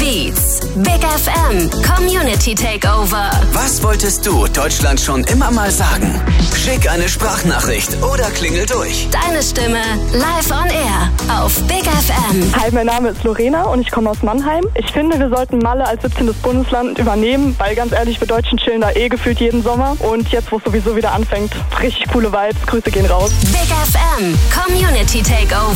Beats, Big FM, Community Takeover. Was wolltest du Deutschland schon immer mal sagen? Schick eine Sprachnachricht oder klingel durch. Deine Stimme live on air auf Big FM. Hi, mein Name ist Lorena und ich komme aus Mannheim. Ich finde, wir sollten Malle als 17. Bundesland übernehmen, weil ganz ehrlich, wir Deutschen chillen da gefühlt jeden Sommer. Und jetzt, wo es sowieso wieder anfängt, richtig coole Vibes. Grüße gehen raus. Big FM, Community Takeover.